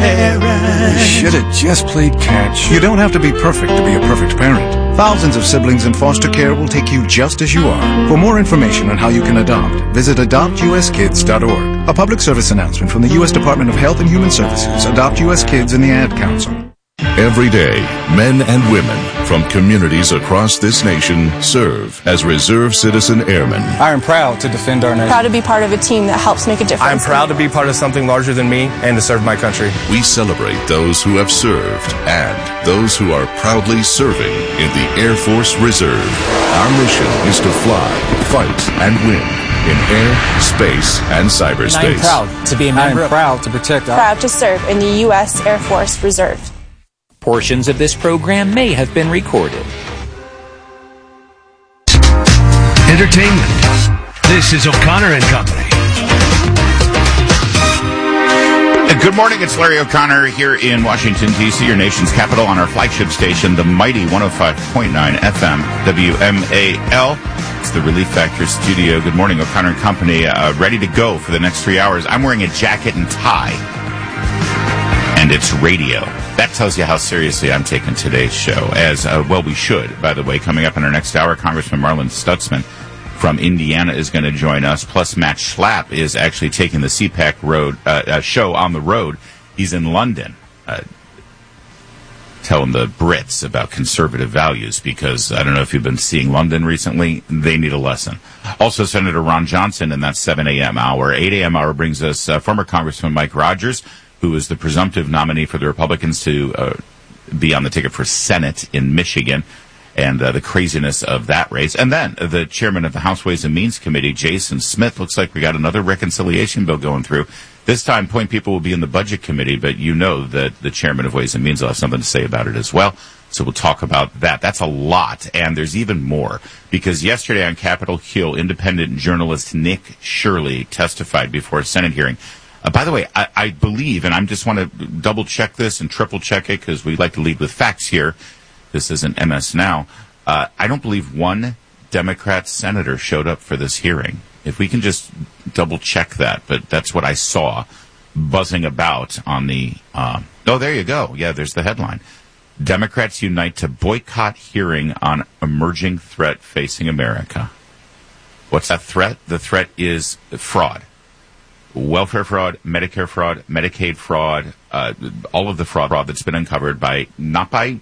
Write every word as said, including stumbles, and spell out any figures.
parent. You should have just played catch. You don't have to be perfect to be a perfect parent. Thousands of siblings in foster care will take you just as you are. For more information on how you can adopt, visit adopt u s kids dot org. A public service announcement from the U S Department of Health and Human Services, Adopt U S Kids, and the Ad Council. Every day, men and women from communities across this nation serve as Reserve Citizen Airmen. I am proud to defend our nation. Proud to be part of a team that helps make a difference. I am proud to be part of something larger than me and to serve my country. We celebrate those who have served and those who are proudly serving in the Air Force Reserve. Our mission is to fly, fight, and win in air, space, and cyberspace. And I am proud to be a member. I am proud to protect our... Proud to serve in the U S Air Force Reserve. Portions of this program may have been recorded. Entertainment. This is O'Connor and Company. Good morning, it's Larry O'Connor here in Washington, D C, your nation's capital, on our flagship station, the mighty one oh five point nine F M W M A L. It's the Relief Factor studio. Good morning, O'Connor and Company, uh, ready to go for the next three hours. I'm wearing a jacket and tie, and it's radio. That tells you how seriously I'm taking today's show, as uh, well we should. By the way, coming up in our next hour, Congressman Marlin Stutzman from Indiana is going to join us. Plus, Matt Schlapp is actually taking the C PAC road uh, uh, show on the road. He's in London, uh, telling the Brits about conservative values, because I don't know if you've been seeing London recently. They need a lesson. Also, Senator Ron Johnson in that seven a.m. hour. eight a.m. hour brings us uh, former Congressman Mike Rogers, who is the presumptive nominee for the Republicans to uh, be on the ticket for Senate in Michigan, and uh, the craziness of that race. And then uh, the chairman of the House Ways and Means Committee, Jason Smith. Looks like we got another reconciliation bill going through. This time, Point People will be in the Budget Committee, but you know that the chairman of Ways and Means will have something to say about it as well. So we'll talk about that. That's a lot, and there's even more, because yesterday on Capitol Hill, independent journalist Nick Shirley testified before a Senate hearing. Uh, by the way, I, I believe, and I just want to double-check this and triple-check it, because we like to lead with facts here. This isn't M S Now. Uh, I don't believe one Democrat senator showed up for this hearing. If we can just double-check that, but that's what I saw buzzing about on the... Uh, oh, there you go. Yeah, there's the headline. Democrats unite to boycott hearing on emerging threat facing America. What's that threat? The threat is fraud. Welfare fraud, Medicare fraud, Medicaid fraud, uh, all of the fraud, fraud that's been uncovered by, not by